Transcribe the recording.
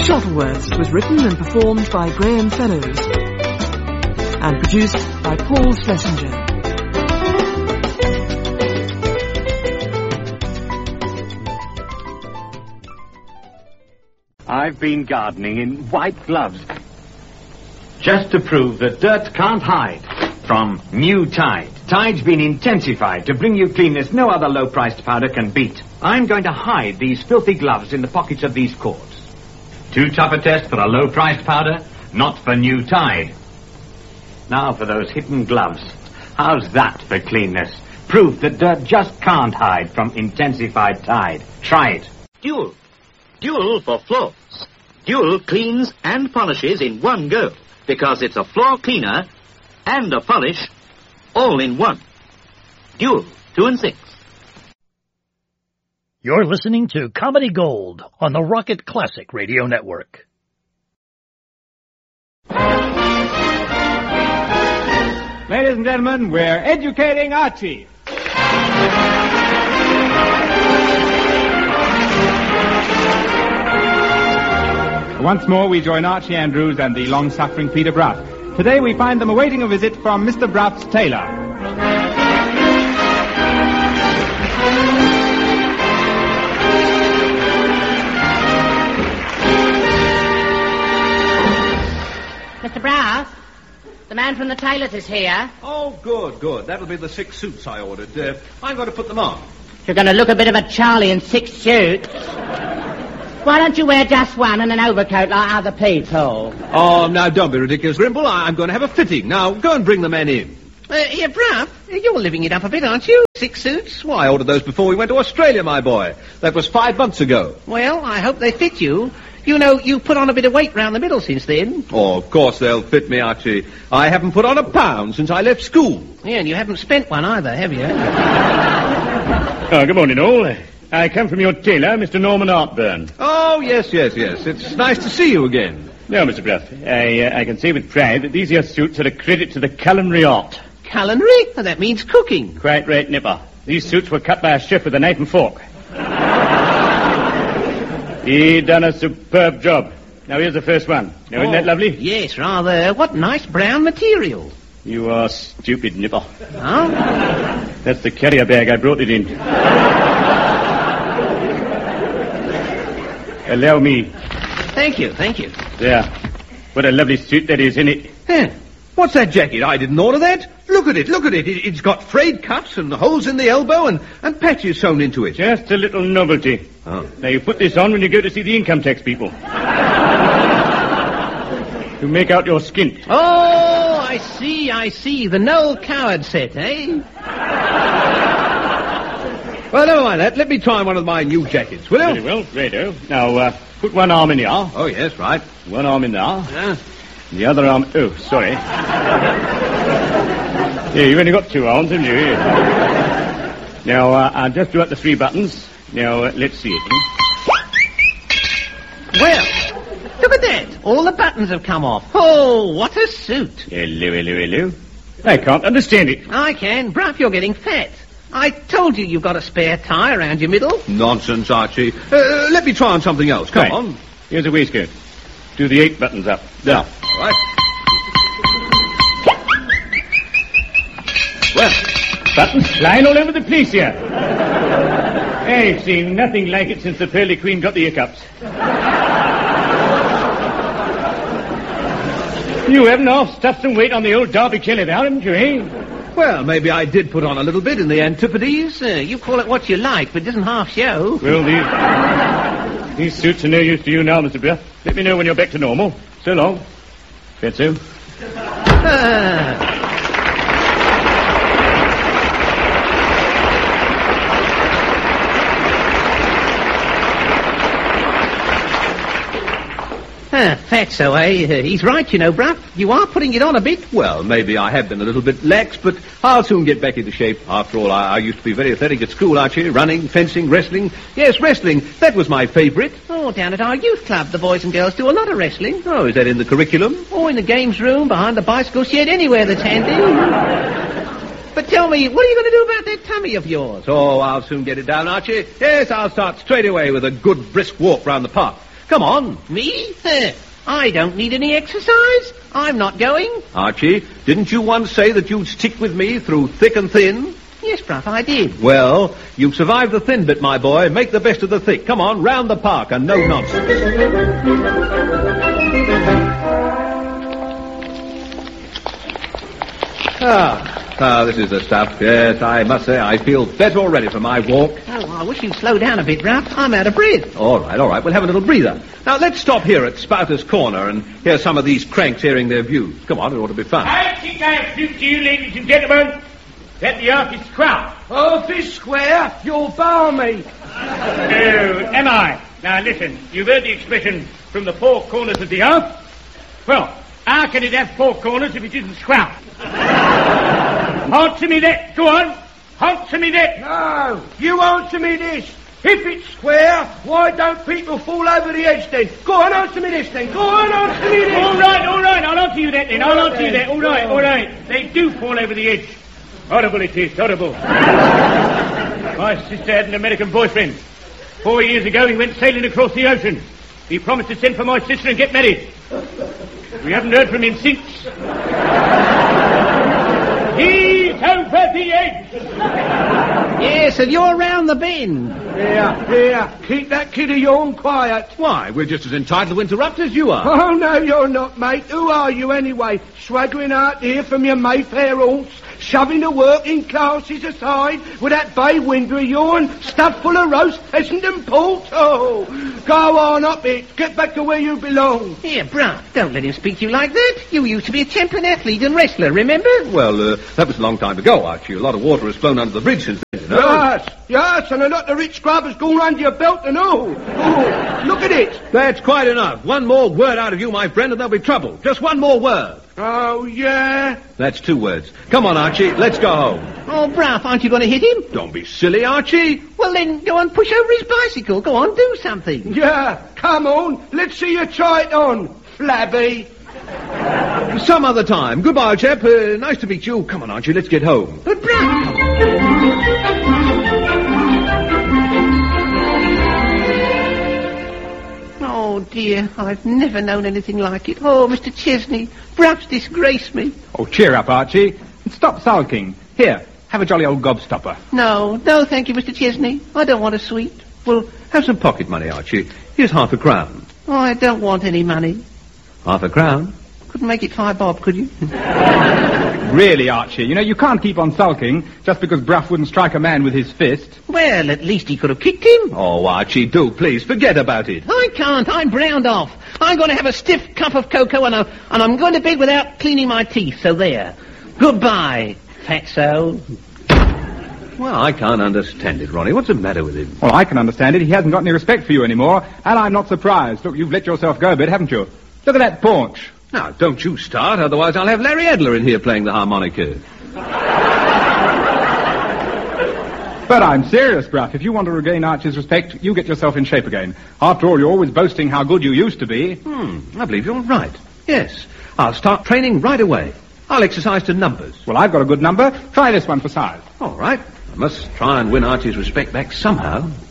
Shuttleworths was written and performed by Graham Fellows and produced by Paul Schlesinger. I've been gardening in white gloves just to prove that dirt can't hide from new Tide. Tide's been intensified to bring you cleanness no other low-priced powder can beat. I'm going to hide these filthy gloves in the pockets of these cords. Too tough a test for a low-priced powder? Not for new Tide. Now for those hidden gloves. How's that for cleanness? Proof that dirt just can't hide from intensified Tide. Try it. Dual. Dual for floors. Dual cleans and polishes in one go, because it's a floor cleaner and a polish all in one. Dual 2 and 6. You're listening to Comedy Gold on the Rocket Classic Radio Network. Ladies and gentlemen, we're educating Archie. Once more, we join Archie Andrews and the long-suffering Peter Brough. Today, we find them awaiting a visit from Mr. Brough's tailor. Mr. Brough, the man from the tailor's is here. Oh, good. That'll be the 6 suits I ordered. I'm going to put them on. You're going to look a bit of a Charlie in 6 suits. Why don't you wear just one and an overcoat like other people? Oh, now, don't be ridiculous, Grimble. I'm going to have a fitting. Now, go and bring the men in. Here, Brough, you're living it up a bit, aren't you? 6 suits? Why, I ordered those before we went to Australia, my boy. That was 5 months ago. Well, I hope they fit you. You know, you've put on a bit of weight round the middle since then. Oh, of course they'll fit me, Archie. I haven't put on a pound since I left school. Yeah, and you haven't spent one either, have you? Oh, good morning, all. I come from your tailor, Mr. Norman Artburn. Oh, yes. It's nice to see you again. No, Mr. Brough, I can say with pride that these here suits are a credit to the culinary art. Culinary? Well, that means cooking. Quite right, Nipper. These suits were cut by a chef with a knife and fork. He done a superb job. Now, here's the first one. Now, isn't that lovely? Yes, rather. What nice brown material. You are stupid, Nipper. Huh? That's the carrier bag I brought it in. Allow me. Thank you. There. What a lovely suit that is, isn't it? What's that jacket? I didn't order that. Look at it. It's got frayed cuffs and holes in the elbow and patches sewn into it. Just a little novelty. Oh. Now, you put this on when you go to see the income tax people. To make out your skint. Oh, I see. The Noel Coward set, eh? Well, never mind that. Let me try one of my new jackets, will you? Very well, righto. Now, put one arm in here. Oh, yes, right. One arm in there. Yeah. The other arm... Oh, sorry. Yeah, you've only got 2 arms, haven't you? Now, I'll just do out the 3 buttons. Now, let's see it. Well, look at that. All the buttons have come off. Oh, what a suit. Hello. I can't understand it. I can. Brough, you're getting fat. I told you you've got a spare tie around your middle. Nonsense, Archie. Let me try on something else. Come on. Here's a waistcoat. Do the 8 buttons up. There. All right. Well, buttons flying all over the place here. I've seen nothing like it since the Pearly Queen got the hiccups. You haven't half stuffed some weight on the old Derby Kelly there, haven't you, eh? Well, maybe I did put on a little bit in the Antipodes. You call it what you like, but it doesn't half show. Well, these suits are no use to you now, Mr. Brough. Let me know when you're back to normal. So long. Fatso. Fatso, eh? He's right, you know, Brough. You are putting it on a bit. Well, maybe I have been a little bit lax, but I'll soon get back into shape. After all, I used to be very athletic at school, Archie. Running, fencing, wrestling. Yes, wrestling. That was my favourite. Oh, down at our youth club, the boys and girls do a lot of wrestling. Oh, is that in the curriculum? Oh, in the games room, behind the bicycle shed, anywhere that's handy. But tell me, what are you going to do about that tummy of yours? Oh, I'll soon get it down, Archie. Yes, I'll start straight away with a good brisk walk round the park. Come on. Me? I don't need any exercise. I'm not going. Archie, didn't you once say that you'd stick with me through thick and thin? Yes, Bruff, I did. Well, you've survived the thin bit, my boy. Make the best of the thick. Come on, round the park and no nonsense. This is the stuff. Yes, I must say I feel better already from my walk. Oh, I wish you'd slow down a bit, Bruff. I'm out of breath. All right. We'll have a little breather. Now, let's stop here at Spouter's Corner and hear some of these cranks airing their views. Come on, it ought to be fun. I think I have proved to you, ladies and gentlemen, that the earth is square. Earth is square? You're balmy. Oh, am I? Now, listen. You've heard the expression, from the four corners of the earth. Well, how can it have four corners if it isn't square? Answer me that. Go on. Answer me that. No, you answer me this. If it's square, why don't people fall over the edge then? Go on, answer me this then. Go on, answer me this. All right. I'll answer you that then. I'll answer you that. All right. They do fall over the edge. Horrible it is, horrible. My sister had an American boyfriend. 4 years ago, he went sailing across the ocean. He promised to send for my sister and get married. We haven't heard from him since. He's over the edge. Yes, and you're round the bend. Here, keep that kid of yourn quiet. Why, we're just as entitled to interrupt as you are. Oh, no, you're not, mate. Who are you anyway? Swaggering out here from your Mayfair haunts, shoving the working classes aside with that bay window of yourn stuffed full of roast pheasant and port. Oh, go on up it. Get back to where you belong. Here, Bruff, don't let him speak to you like that. You used to be a champion athlete and wrestler, remember? Well, that was a long time ago, Archie. A lot of water has flown under the bridge since then, you know. Yes, and a lot of rich scrub has gone under your belt and all. Oh, look at it. That's quite enough. One more word out of you, my friend, and there'll be trouble. Just one more word. Oh, yeah? That's 2 words. Come on, Archie, let's go home. Oh, Bruff, aren't you going to hit him? Don't be silly, Archie. Well, then, go and push over his bicycle. Go on, do something. Yeah, come on. Let's see you try it on, flabby. Some other time. Goodbye, chap. Nice to meet you. Come on, Archie, let's get home. But, Bruff... Oh, dear, I've never known anything like it. Oh, Mr. Chesney, Bruff's disgraced me. Oh, cheer up, Archie. And stop sulking. Here, have a jolly old gobstopper. No, thank you, Mr. Chesney. I don't want a sweet. Well, have some pocket money, Archie. Here's ½ a crown. Oh, I don't want any money. ½ a crown? Couldn't make it 5 bob, could you? Really, Archie, you know, you can't keep on sulking just because Bruff wouldn't strike a man with his fist. Well, at least he could have kicked him. Oh, Archie, do, please, forget about it. I can't. I'm browned off. I'm going to have a stiff cup of cocoa and I'm going to bed without cleaning my teeth, so there. Goodbye, fatso. Well, I can't understand it, Ronnie. What's the matter with him? Well, I can understand it. He hasn't got any respect for you anymore, and I'm not surprised. Look, you've let yourself go a bit, haven't you? Look at that paunch. Now, don't you start, otherwise I'll have Larry Adler in here playing the harmonica. But I'm serious, Bruff. If you want to regain Archie's respect, you get yourself in shape again. After all, you're always boasting how good you used to be. I believe you're right. Yes, I'll start training right away. I'll exercise to numbers. Well, I've got a good number. Try this one for size. All right. I must try and win Archie's respect back somehow.